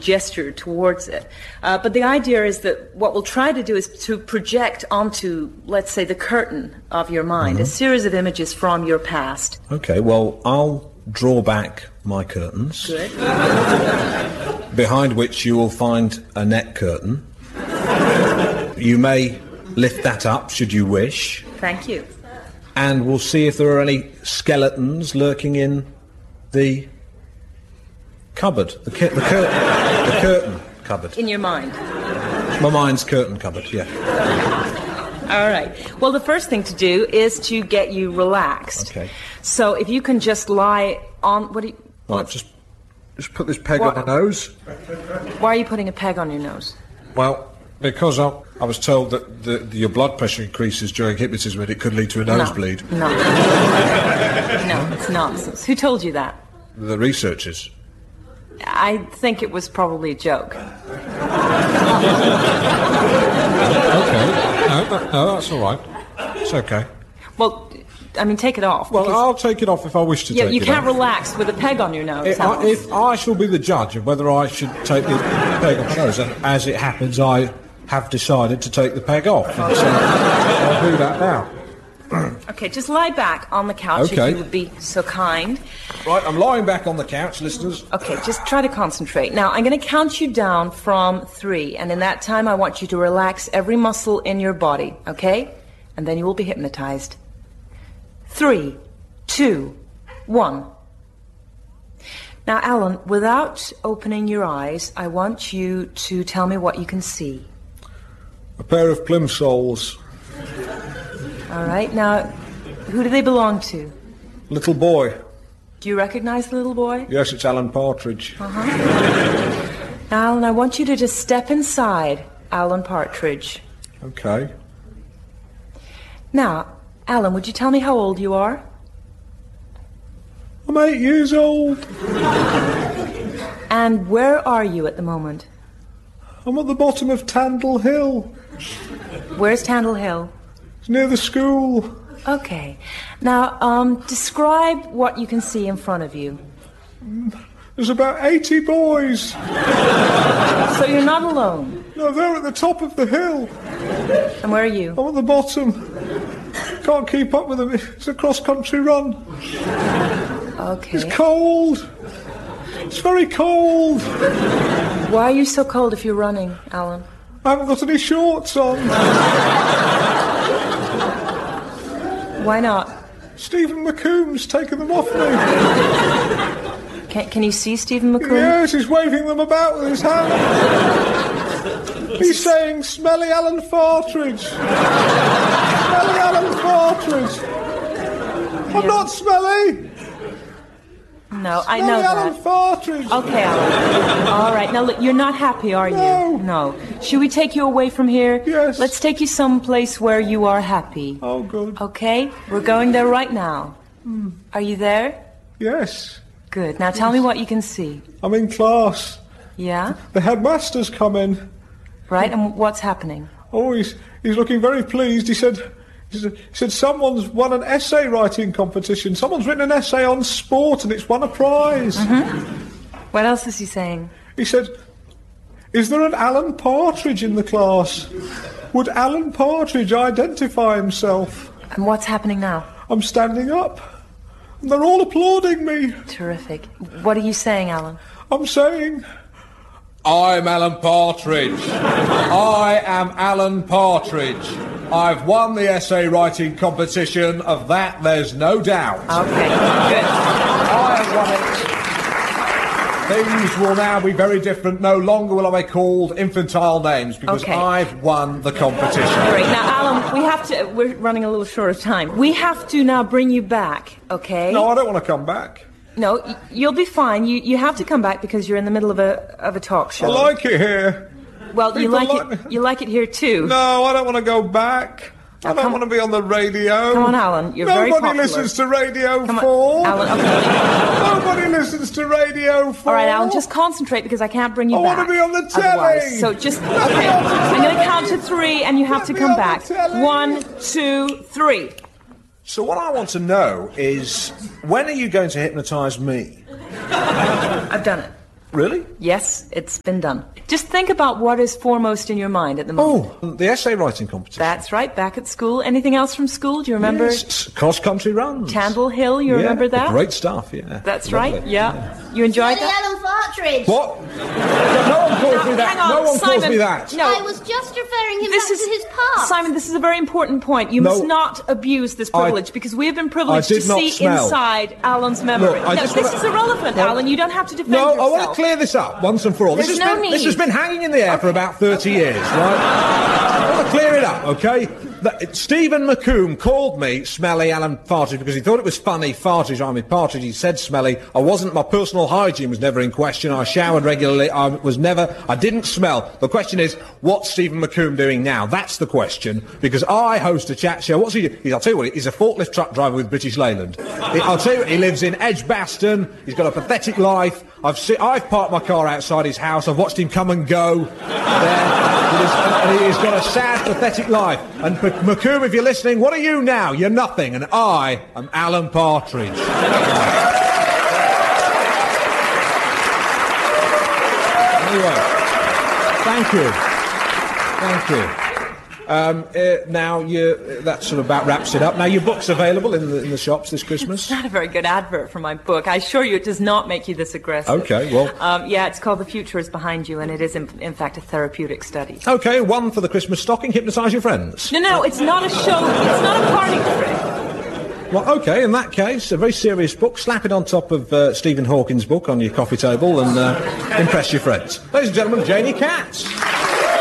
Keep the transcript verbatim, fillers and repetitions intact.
gesture towards it. Uh, but the idea is that what we'll try to do is to project onto, let's say, the curtain of your mind, mm-hmm. a series of images from your past. Okay, well, I'll draw back my curtains. Good. Behind which you will find a net curtain. You may lift that up, should you wish. Thank you. And we'll see if there are any skeletons lurking in the cupboard, the, cu- the, cur- the curtain cupboard. In your mind? My mind's curtain cupboard, yeah. All right. Well, the first thing to do is to get you relaxed. Okay. So if you can just lie on... What do you... Right, just, just put this peg what, on my nose. Why are you putting a peg on your nose? Well, because I, I was told that the, the, your blood pressure increases during hypnotism and it could lead to a nosebleed. No. No. No, it's nonsense. Who told you that? The researchers. I think it was probably a joke. Okay. No, that, no, that's all right. It's okay. Well, I mean, take it off. Well, I'll take it off if I wish to yeah, take you it can't off. relax with a peg on your nose. If I, if I shall be the judge of whether I should take the peg off my nose, and as it happens, I have decided to take the peg off. And so I'll do that now. Okay, just lie back on the couch okay. if you would be so kind. Right, I'm lying back on the couch, listeners. Okay, just try to concentrate. Now, I'm going to count you down from three, and in that time, I want you to relax every muscle in your body, okay? And then you will be hypnotized. Three, two, one. Now, Alan, without opening your eyes, I want you to tell me what you can see. A pair of plimsolls. All right, now, who do they belong to? Little boy. Do you recognize the little boy? Yes, it's Alan Partridge. Uh-huh. Alan, I want you to just step inside Alan Partridge. Okay. Now, Alan, would you tell me how old you are? I'm eight years old. And where are you at the moment? I'm at the bottom of Tandle Hill. Where's Tandle Hill? It's near the school. Okay. Now, um, describe what you can see in front of you. There's about eighty boys. So you're not alone? No, they're at the top of the hill. And where are you? I'm at the bottom. Can't keep up with them. It's a cross-country run. Okay. It's cold. It's very cold. Why are you so cold if you're running, Alan? I haven't got any shorts on. Why not? Stephen McComb's taken them off me. Can, can you see Stephen McComb? Yes, he's waving them about with his hand. He's saying, "Smelly Alan Partridge. Smelly Alan Partridge. I'm Yeah. not smelly. No, I Smelly know Alan that. Partridge." Okay, Alan. All right. Now, look, you're not happy, are you? No. No. Should we take you away from here? Yes. Let's take you someplace where you are happy. Oh, good. Okay? We're going there right now. Mm. Are you there? Yes. Good. Now tell me what you can see. I'm in class. Yeah? The headmaster's come in. Right, and what's happening? Oh, he's, he's looking very pleased. He said, he said, he said someone's won an essay writing competition. Someone's written an essay on sport and it's won a prize. Mm-hmm. What else is he saying? He said, "Is there an Alan Partridge in the class? Would Alan Partridge identify himself?" And what's happening now? I'm standing up. And they're all applauding me. Terrific. What are you saying, Alan? I'm saying, "I'm Alan Partridge. I am Alan Partridge. I've won the essay writing competition. Of that, there's no doubt. Okay, good. I have won it. Things will now be very different. No longer will I be called infantile names because Okay. I've won the competition." Great. Now, Alan, we have to... We're running a little short of time. We have to now bring you back, okay? No, I don't want to come back. No, y- you'll be fine. You you have to come back because you're in the middle of a of a talk show. I like it here. Well, you people like like it. me. You like it here too. No, I don't want to go back. I Now, don't come- want to be on the radio. Come on, Alan. You're very Nobody popular. listens to Radio Come on, four. Alan. Okay. Nobody listens to Radio four. All right, Alan. Just concentrate because I can't bring you I back. want to be on the telly. Otherwise. So just okay. I'm going to count to three, and you have Let to me come on the back. telly. One, two, three. So what I want to know is, when are you going to hypnotise me? I've done it. Really? Yes, it's been done. Just think about what is foremost in your mind at the moment. Oh, the essay writing competition. That's right, back at school. Anything else from school? Do you remember? Yes, cross-country runs. Candle Hill, you yeah, remember that? Great stuff, yeah. That's Lovely. right, yeah. yeah. You enjoyed Smelly that? Alan Partridge. What? No one calls me that. Hang on, no one Simon. calls me that. No. I was just referring him This back is, to his past. Simon, this is a very important point. You No. must not abuse this privilege I- because we have been privileged I did to not see smell. inside Alan's memory. Look, I no, just this wanna- is irrelevant, No. Alan. You don't have to defend No, yourself. I want to clear this up once and for all. This There's has, no been, need. this has been hanging in the air for about thirty years, right? I want to clear it up, okay? That, Stephen McComb called me Smelly Alan Partridge because he thought it was funny. Partridge, I'm with Partridge. He said smelly. I wasn't. My personal hygiene was never in question. I showered regularly. I was never. I didn't smell. The question is, what's Stephen McComb doing now? That's the question. Because I host a chat show. What's he do? He's, I'll tell you what. He's a forklift truck driver with British Leyland. He, I'll tell you what. He lives in Edgbaston. He's got a pathetic life. I've se- I've parked my car outside his house. I've watched him come and go. There. He is- and he's got a sad, pathetic life. And M- McComb, if you're listening, what are you now? You're nothing. And I am Alan Partridge. Anyway, thank you. Thank you. Um, uh, now, you, that sort of about wraps it up. Now, your book's available in the, in the shops this Christmas? It's not a very good advert for my book. I assure you it does not make you this aggressive. Okay, well... Um, yeah, it's called The Future is Behind You, and it is, in, in fact, a therapeutic study. Okay, one for the Christmas stocking. Hypnotise your friends. No, no, it's not a show. It's not a party trick. Well, okay, in that case, a very serious book. Slap it on top of uh, Stephen Hawking's book on your coffee table and uh, impress your friends. Ladies and gentlemen, Janie Katz.